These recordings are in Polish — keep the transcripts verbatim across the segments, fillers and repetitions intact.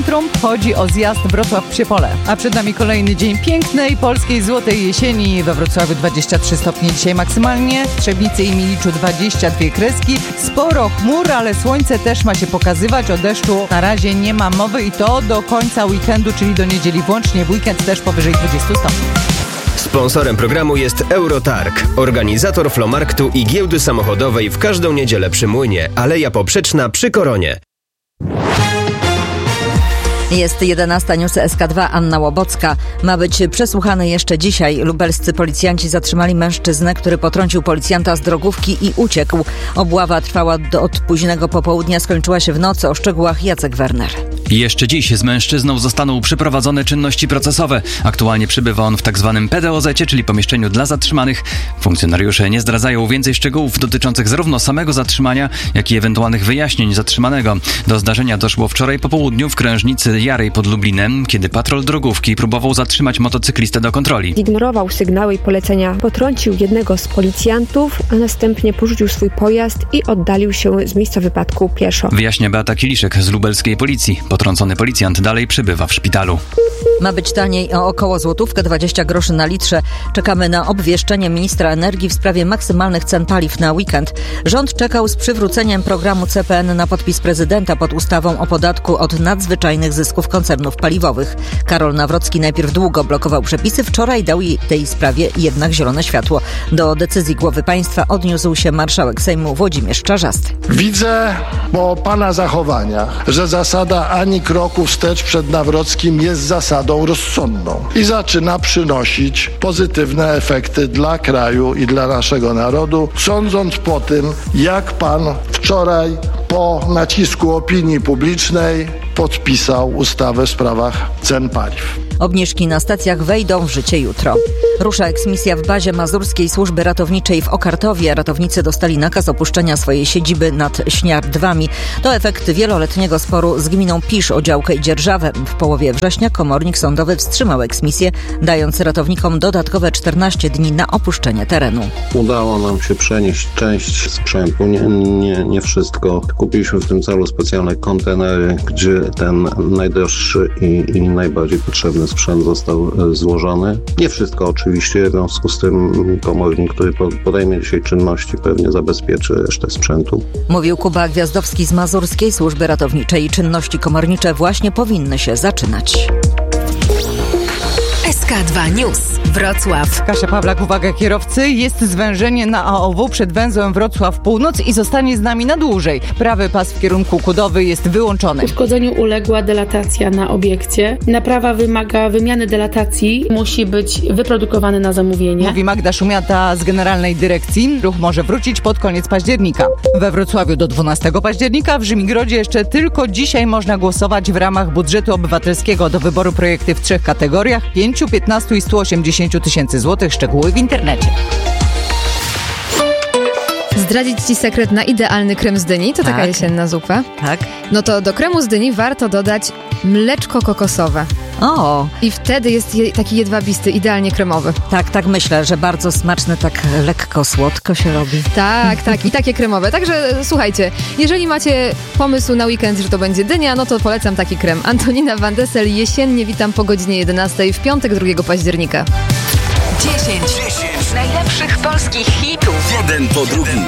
Trump. Chodzi o zjazd Wrocław-Przypole. A przed nami kolejny dzień pięknej polskiej złotej jesieni. We Wrocławiu dwadzieścia trzy stopnie dzisiaj maksymalnie. W Trzebnicy i Miliczu dwadzieścia dwie kreski. Sporo chmur, ale słońce też ma się pokazywać. O deszczu na razie nie ma mowy i to do końca weekendu, czyli do niedzieli włącznie. W weekend też powyżej dwadzieścia stopni. Sponsorem programu jest Eurotarg, organizator Flomarktu i giełdy samochodowej w każdą niedzielę przy Młynie, Aleja Poprzeczna przy Koronie. Jest jedenasta, newsy S K dwa, Anna Łobocka. Ma być przesłuchany jeszcze dzisiaj. Lubelscy policjanci zatrzymali mężczyznę, który potrącił policjanta z drogówki i uciekł. Obława trwała do, od późnego popołudnia, skończyła się w nocy. O szczegółach Jacek Werner. Jeszcze dziś z mężczyzną zostaną przeprowadzone czynności procesowe. Aktualnie przebywa on w tzw. P D O Z-cie, czyli pomieszczeniu dla zatrzymanych. Funkcjonariusze nie zdradzają więcej szczegółów dotyczących zarówno samego zatrzymania, jak i ewentualnych wyjaśnień zatrzymanego. Do zdarzenia doszło wczoraj po południu w krężnicy Jarej pod Lublinem, kiedy patrol drogówki próbował zatrzymać motocyklistę do kontroli. Zignorował sygnały i polecenia, potrącił jednego z policjantów, a następnie porzucił swój pojazd i oddalił się z miejsca wypadku pieszo. Wyjaśnia Beata Kiliszek z lubelskiej policji. Potrącony policjant dalej przebywa w szpitalu. Ma być taniej o około złotówkę dwadzieścia groszy na litrze. Czekamy na obwieszczenie ministra energii w sprawie maksymalnych cen paliw na weekend. Rząd czekał z przywróceniem programu C P N na podpis prezydenta pod ustawą o podatku od nadzwyczajnych zysków koncernów paliwowych. Karol Nawrocki najpierw długo blokował przepisy, wczoraj dał tej sprawie jednak zielone światło. Do decyzji głowy państwa odniósł się marszałek Sejmu Włodzimierz Czarzasty. Widzę po pana zachowaniach, że zasada ani kroku wstecz przed Nawrockim jest zasadą rozsądną i zaczyna przynosić pozytywne efekty dla kraju i dla naszego narodu, sądząc po tym, jak pan wczoraj po nacisku opinii publicznej podpisał ustawę w sprawach cen paliw. Obniżki na stacjach wejdą w życie jutro. Rusza eksmisja w bazie Mazurskiej Służby Ratowniczej w Okartowie. Ratownicy dostali nakaz opuszczenia swojej siedziby nad Śniardwami. To efekt wieloletniego sporu z gminą Pisz o działkę i dzierżawę. W połowie września komornik sądowy wstrzymał eksmisję, dając ratownikom dodatkowe czternaście dni na opuszczenie terenu. Udało nam się przenieść część sprzętu, nie, nie, nie wszystko. Kupiliśmy w tym celu specjalne kontenery, gdzie ten najdroższy i, i najbardziej potrzebny sprzęt został złożony. Nie wszystko oczywiście, w związku z tym komornik, który podejmie dzisiaj czynności, pewnie zabezpieczy resztę sprzętu. Mówił Kuba Gwiazdowski z Mazurskiej Służby Ratowniczej. Czynności komornicze właśnie powinny się zaczynać. S K dwa News. Wrocław. Kasia Pawlak, uwaga kierowcy, jest zwężenie na A O W przed węzłem Wrocław Północ i zostanie z nami na dłużej. Prawy pas w kierunku Kudowy jest wyłączony. Uszkodzeniu uległa delatacja na obiekcie. Naprawa wymaga wymiany delatacji. Musi być wyprodukowany na zamówienie. Mówi Magda Szumiata z Generalnej Dyrekcji. Ruch może wrócić pod koniec października. We Wrocławiu do dwunastego października, w Rzymgrodzie jeszcze tylko dzisiaj można głosować w ramach budżetu obywatelskiego. Do wyboru projekty w trzech kategoriach: pięć, piętnaście i sto osiemdziesiąt tysięcy złotych. Szczegóły w internecie. Zdradzić Ci sekret na idealny krem z dyni? To tak. Taka jesienna zupa. Tak. No to do kremu z dyni warto dodać mleczko kokosowe. O! I wtedy jest je, taki jedwabisty, idealnie kremowy. Tak, tak myślę, że bardzo smaczny, tak lekko słodko się robi. Tak, tak i takie kremowe. Także słuchajcie, jeżeli macie pomysł na weekend, że to będzie dynia, no to polecam taki krem. Antonina Van Dessel, jesiennie witam po godzinie jedenastej w piątek drugiego października. dziesięć najlepszych polskich hitów. Jeden po drugim.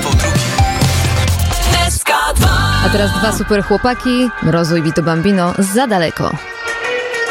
S K dwa. A teraz dwa super chłopaki, Mrozu i Vito Bambino, Za daleko.